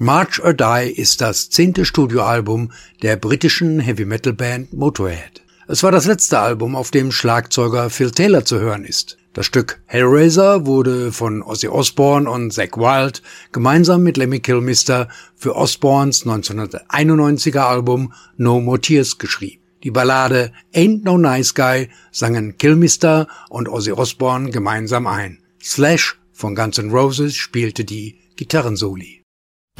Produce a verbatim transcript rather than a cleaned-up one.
March or Die ist das zehnte Studioalbum der britischen Heavy-Metal-Band Motorhead. Es war das letzte Album, auf dem Schlagzeuger Phil Taylor zu hören ist. Das Stück Hellraiser wurde von Ozzy Osbourne und Zakk Wylde gemeinsam mit Lemmy Kilmister für Osbournes neunzehnhunderteinundneunziger Album No More Tears geschrieben. Die Ballade Ain't No Nice Guy sangen Kilmister und Ozzy Osbourne gemeinsam ein. Slash von Guns N' Roses spielte die Gitarrensoli.